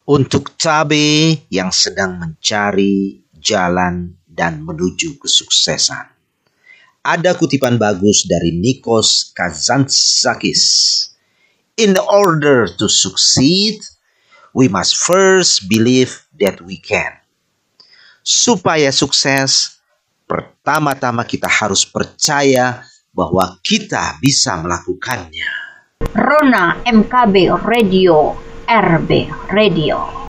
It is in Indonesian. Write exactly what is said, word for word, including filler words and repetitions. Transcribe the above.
Untuk cabe yang sedang mencari jalan dan menuju kesuksesan. Ada kutipan bagus dari Nikos Kazantzakis. In order to succeed, we must first believe that we can. Supaya sukses, pertama-tama kita harus percaya bahwa kita bisa melakukannya. Rona M K B Radio, R B Radio.